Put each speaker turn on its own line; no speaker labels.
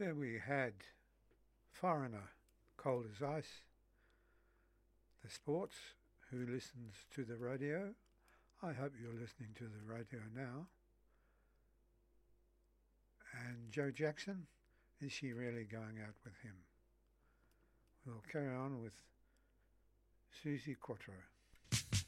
There we had Foreigner, Cold as Ice, The Sports, Who Listens to the Radio. I hope you're listening to the radio now. And Joe Jackson, is she really going out with him? We'll carry on with Suzi Quatro.